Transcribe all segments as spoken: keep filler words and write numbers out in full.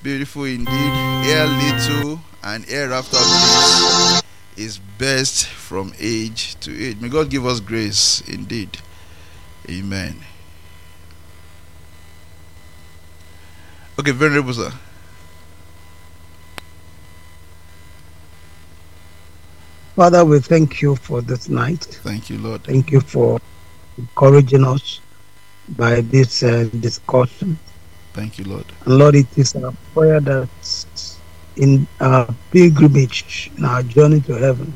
beautiful indeed. Here little and hereafter bliss is best from age to age. May God give us grace indeed. Amen. Okay, Venerable sir. Father, we thank you for this night. Thank you, Lord. Thank you for encouraging us by this uh, discussion. Thank you, Lord. And Lord, it is our prayer that in our pilgrimage, in our journey to heaven,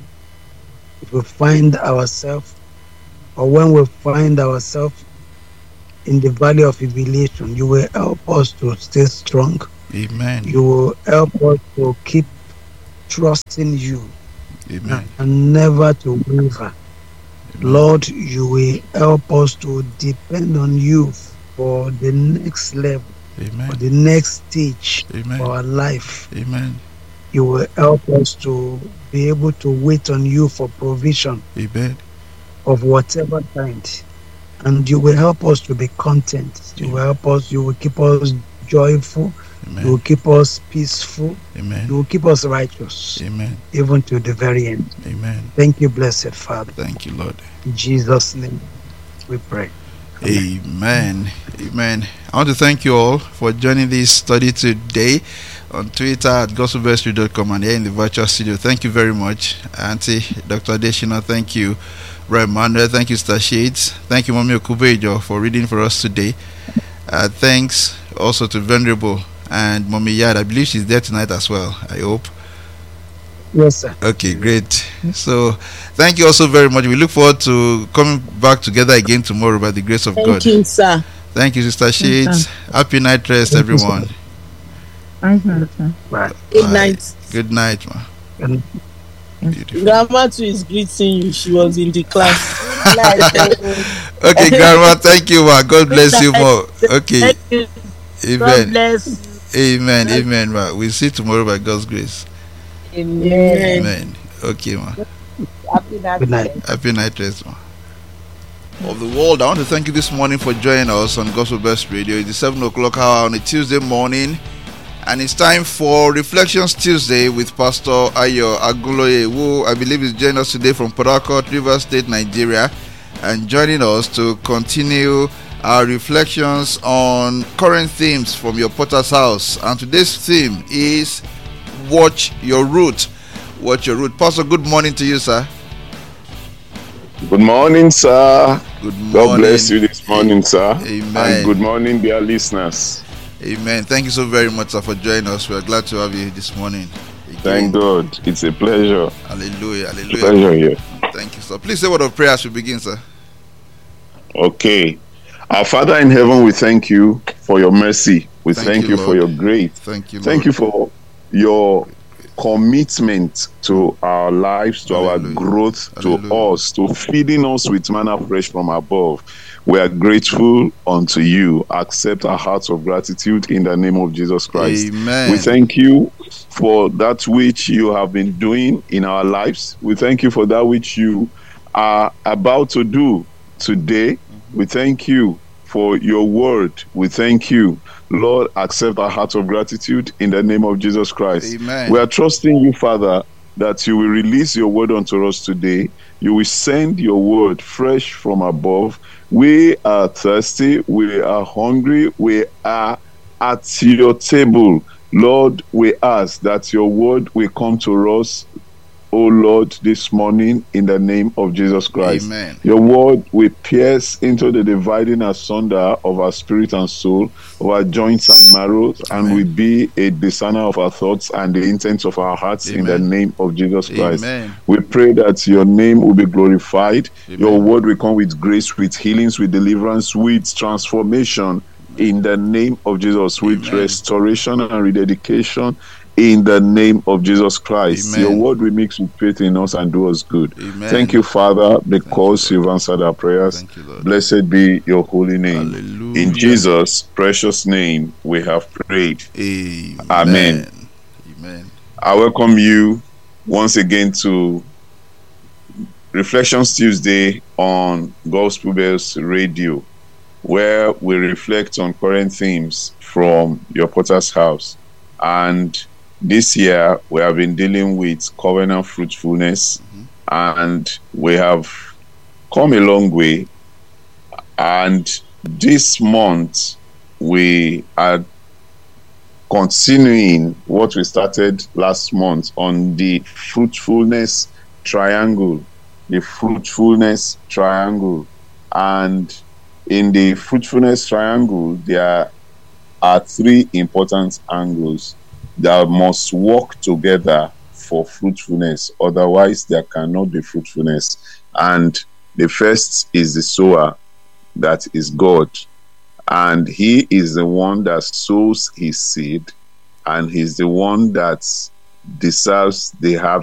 if we find ourselves, or when we find ourselves in the valley of humiliation, you will help us to stay strong. Amen. You will help us to keep trusting you. Amen. And never to waver. Amen. Lord, you will help us to depend on you for the next level, Amen. for the next stage Amen. of our life. Amen. You will help us to be able to wait on you for provision Amen. of whatever kind. And you will help us to be content. You Amen. will help us, you will keep us joyful. Amen. You will keep us peaceful. Amen. You will keep us righteous. Amen. Even to the very end. Amen. Thank you, blessed Father. Thank you, Lord. In Jesus' name we pray. Amen. Amen. I want to thank you all for joining this study today on Twitter at gospel vestry dot com and here in the virtual studio. Thank you very much, Auntie Doctor Adeshina. Thank you, Brother Manuel. Thank you, Star Shades. Thank you, Mommy Okubejo, for reading for us today. Uh, thanks also to Venerable and Mommy Yad. I believe she's there tonight as well, I hope. Yes, sir. Okay, great. So, thank you also very much. We look forward to coming back together again tomorrow by the grace of Thank God. Thank you, sir. Thank you, Sister Shades. Happy night rest, Thank you, everyone. Thank you, sir. Right. Good Bye. night. Good night, ma. And Beautiful. Grandma too is greeting you. She was in the class. Okay, Grandma, thank you, ma. God bless you more. Okay. Thank you. God Amen. bless. Amen. Amen, ma. We'll see you tomorrow by God's grace. Amen. Amen. Okay, ma. Happy night. good night. Happy night rest, ma. Of the world, I want to thank you this morning for joining us on Gospel Best Radio. It's the seven o'clock hour on a Tuesday morning, and it's time for Reflections Tuesday with Pastor Ayo Aguloye, who I believe is joining us today from Port Harcourt, Rivers State, Nigeria, and joining us to continue our reflections on current themes from your Potter's house. And today's theme is Watch Your Root. Watch Your Root. Pastor, good morning to you, sir. Good morning, sir. Good morning. God bless you this morning, sir. Amen. And good morning, dear listeners. Amen. Thank you so very much, sir, for joining us. We are glad to have you this morning. Again. Thank God. It's a pleasure. Hallelujah. It's Hallelujah. a pleasure here. Thank you, sir. Please say a word of prayer as we begin, sir. Okay. Our Father in heaven, we thank you for your mercy. We Thank thank, you, you, Lord. for your grace. Thank you, Lord. Thank you for your commitment to our lives, to Hallelujah. our growth, to Hallelujah. us, to feeding us with manna fresh from above. We are grateful unto you. Accept our hearts of gratitude in the name of Jesus Christ. Amen. We thank you for that which you have been doing in our lives. We thank you for that which you are about to do today. Mm-hmm. We thank you for your word. We thank you. Lord, accept our heart of gratitude in the name of Jesus Christ. Amen. We are trusting you, Father, that you will release your word unto us today. You will send your word fresh from above. We are thirsty. We are hungry. We are at your table. Lord, we ask that your word will come to us, O Lord, this morning in the name of Jesus Christ. Amen. Your word will pierce into the dividing asunder of our spirit and soul, of our joints and marrows, and Amen. will be a discerner of our thoughts and the intents of our hearts. Amen. In the name of Jesus Christ. Amen. We pray that your name will be glorified. Amen. Your word will come with grace, with healings, with deliverance, with transformation in the name of Jesus, with Amen. restoration and rededication in the name of Jesus Christ. Amen. Your word will mix with faith in us and do us good. Amen. Thank you, Father, because you, you've answered our prayers. Thank you, Lord. Blessed be your holy name. Hallelujah. In Jesus' precious name, we have prayed. Amen. Amen. Amen. I welcome you once again to Reflections Tuesday on Gospel Bells Radio, where we reflect on current themes from your Potter's house. And this year, we have been dealing with covenant fruitfulness, mm-hmm. and we have come a long way. And this month, we are continuing what we started last month on the fruitfulness triangle. The fruitfulness triangle. And in the fruitfulness triangle, there are three important angles that must work together for fruitfulness. Otherwise, there cannot be fruitfulness. And the first is the sower, that is God. And he is the one that sows his seed, and he's the one that deserves the harvest.